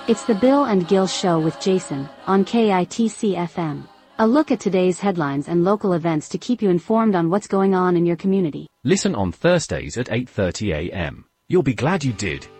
It's the Bill and Gil Show with Jason, on KITC FM. A look at today's headlines and local events to keep you informed on what's going on in your community. Listen on Thursdays at 8:30 a.m. You'll be glad you did.